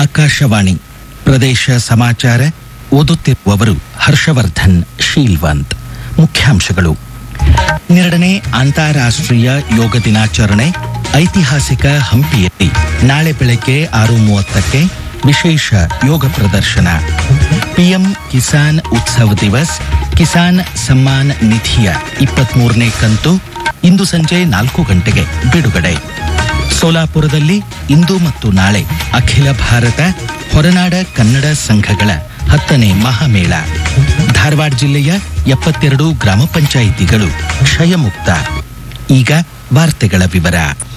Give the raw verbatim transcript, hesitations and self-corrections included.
ಆಕಾಶವಾಣಿ ಪ್ರದೇಶ ಸಮಾಚಾರ ಓದುತ್ತಿರುವವರು ಹರ್ಷವರ್ಧನ್ ಶೀಲ್ವಂತ್. ಮುಖ್ಯಾಂಶಗಳು: ಹನ್ನೆರಡನೇ ಅಂತಾರಾಷ್ಟ್ರೀಯ ಯೋಗ ದಿನಾಚರಣೆ ಐತಿಹಾಸಿಕ ಹಂಪಿಯಲ್ಲಿ ನಾಳೆ ಬೆಳಗ್ಗೆ ಆರು ಮೂವತ್ತಕ್ಕೆ ವಿಶೇಷ ಯೋಗ ಪ್ರದರ್ಶನ. ಪಿಎಂ ಕಿಸಾನ್ ಉತ್ಸವ್ ದಿವಸ್ ಕಿಸಾನ್ ಸಮ್ಮಾನ್ ನಿಧಿಯ ಇಪ್ಪತ್ಮೂರನೇ ಕಂತು ಇಂದು ಸಂಜೆ ನಾಲ್ಕು ಗಂಟೆಗೆ ಬಿಡುಗಡೆ. ಸೋಲಾಪುರದಲ್ಲಿ ಇಂದು ಮತ್ತು ನಾಳೆ ಅಖಿಲ ಭಾರತ ಹೊರನಾಡ ಕನ್ನಡ ಸಂಘಗಳ ಹತ್ತನೇ ಮಹಾಮೇಳ. ಧಾರವಾಡ ಜಿಲ್ಲೆಯ ಎಪ್ಪತ್ತೆರಡು ಗ್ರಾಮ ಪಂಚಾಯಿತಿಗಳು ಕ್ಷಯಮುಕ್ತ. ಈಗ ವಾರ್ತೆಗಳ ವಿವರ.